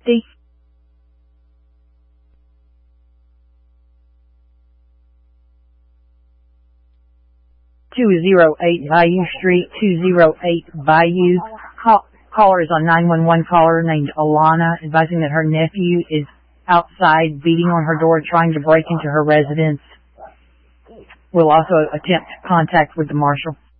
50. (208) Bayou Street, 208 Bayou. Caller is on 911. Caller named Alana, advising that her nephew is outside beating on her door trying to break into her residence. We'll also attempt contact with the marshal.